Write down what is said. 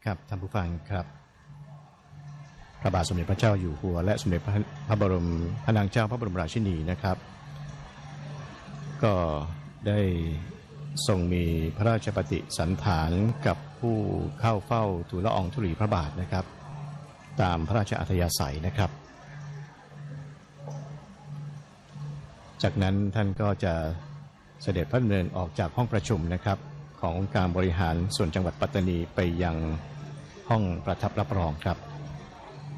ครับท่านผู้ฟังครับพระบาทสมเด็จพระเจ้าอยู่หัวและสมเด็จพระบรมพระนางเจ้าพระบรมราชินีนะครับก็ได้ทรงมีพระราชปฏิสันถานกับผู้เข้าเฝ้าทูลละอองธุลีพระบาทนะครับตามพระราชอัธยาศัยนะครับจากนั้นท่านก็จะเสด็จพระดำเนินออกจากห้องประชุมนะครับขององค์การบริหารส่วนจังหวัดปัตตานีไปยังห้องประทับรับรองครับ